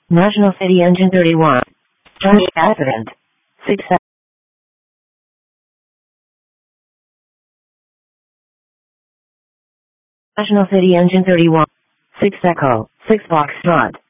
National City Engine 31. Johnny accident. 6 National City Engine 31. 6 Echo. 6 Foxtrot.